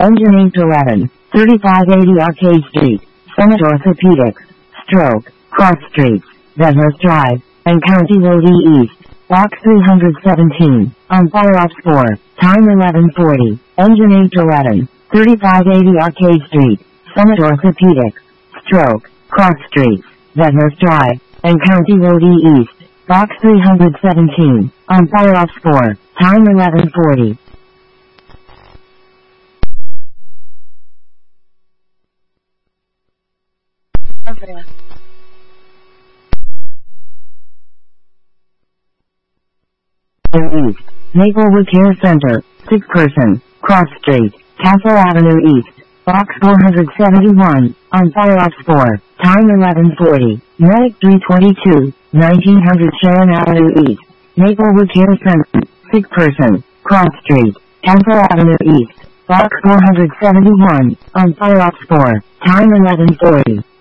Engine 811, 3580 Arcade Street, Summit Orthopedics, Stroke, Cross Street, Vedler's Drive, and County Road E East, Box 317, on Fire Ops 4, time 11:40, Engine 811, 3580 Arcade Street, Summit Orthopedics, Stroke, Cross Street, Vedler's Drive, and County Road E East, Box 317, on Fire Ops 4, time 11:40. East, Maplewood Care Center, 6-person, Cross Street, Castle Avenue East, Box 471, on Fire Ops 4, time 11:40, Medic 322, 1900 Sharon Avenue East, Maplewood Care Center, 6-person, Cross Street, Castle Avenue East, Box 471, on Fire Ops 4, time 11:40.